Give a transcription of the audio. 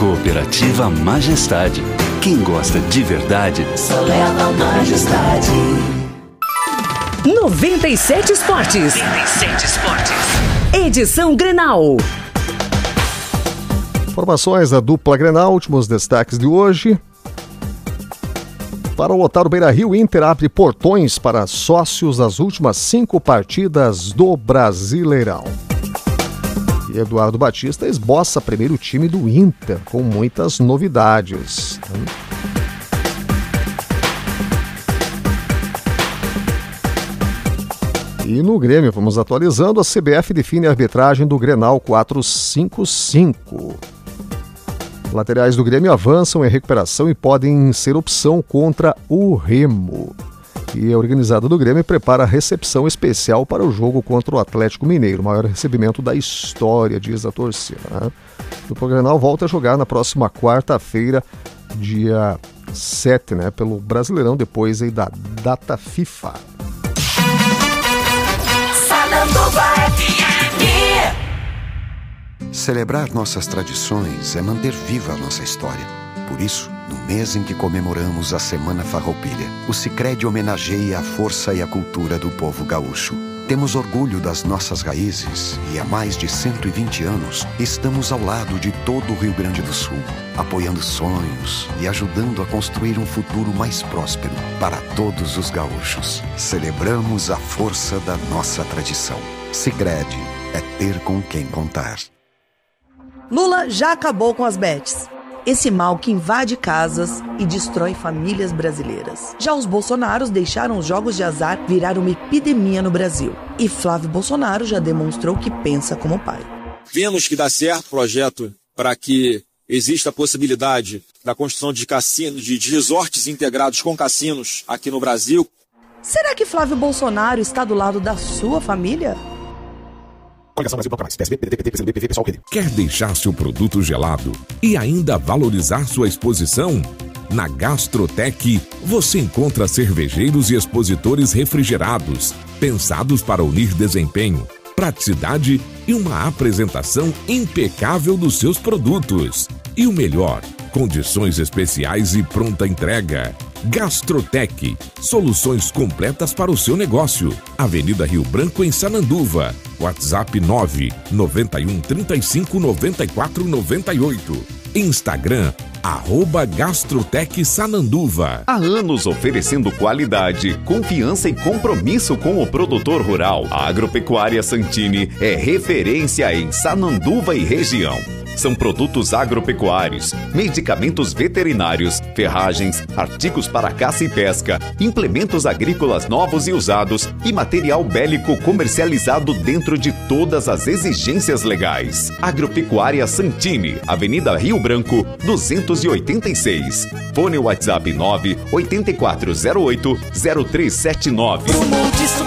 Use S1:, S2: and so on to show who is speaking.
S1: Cooperativa Majestade. Quem gosta de verdade,
S2: só leva Majestade.
S3: 97 Esportes.
S2: 97 Esportes.
S3: Edição Grenal.
S4: Informações da dupla Grenal, últimos destaques de hoje. Para lotar o Beira-Rio, Inter abre portões para sócios das últimas 5 partidas do Brasileirão. E Eduardo Batista esboça primeiro time do Inter, com muitas novidades. E no Grêmio, vamos atualizando, a CBF define a arbitragem do Grenal 4-5-5. Laterais do Grêmio avançam em recuperação e podem ser opção contra o Remo. E a organizada do Grêmio prepara a recepção especial para o jogo contra o Atlético Mineiro, o maior recebimento da história, diz a torcida. O Grenal volta a jogar na próxima quarta-feira, dia 7, pelo Brasileirão, depois aí da data FIFA.
S5: Celebrar nossas tradições é manter viva a nossa história. Por isso, no mês em que comemoramos a Semana Farroupilha, o Sicredi homenageia a força e a cultura do povo gaúcho. Temos orgulho das nossas raízes e há mais de 120 anos estamos ao lado de todo o Rio Grande do Sul, apoiando sonhos e ajudando a construir um futuro mais próspero para todos os gaúchos. Celebramos a força da nossa tradição. Sicredi é ter com quem contar.
S6: Lula já acabou com as bets. Esse mal que invade casas e destrói famílias brasileiras. Já os Bolsonaros deixaram os jogos de azar virar uma epidemia no Brasil. E Flávio Bolsonaro já demonstrou que pensa como pai.
S7: Vemos que dá certo o projeto para que exista a possibilidade da construção de cassinos, de resorts integrados com cassinos aqui no Brasil.
S6: Será que Flávio Bolsonaro está do lado da sua família?
S8: Quer deixar seu produto gelado e ainda valorizar sua exposição? Na Gastrotec, você encontra cervejeiros e expositores refrigerados, pensados para unir desempenho, praticidade e uma apresentação impecável dos seus produtos. E o melhor, condições especiais e pronta entrega. Gastrotec, soluções completas para o seu negócio. Avenida Rio Branco, em Sananduva. WhatsApp 991 35 94 98. Instagram, @Gastrotec Sananduva.
S9: Há anos oferecendo qualidade, confiança e compromisso com o produtor rural. A Agropecuária Santini é referência em Sananduva e região. São produtos agropecuários, medicamentos veterinários, ferragens, artigos para caça e pesca, implementos agrícolas novos e usados e material bélico comercializado dentro de todas as exigências legais. Agropecuária Santini, Avenida Rio Branco, 286. Fone WhatsApp 98408-0379.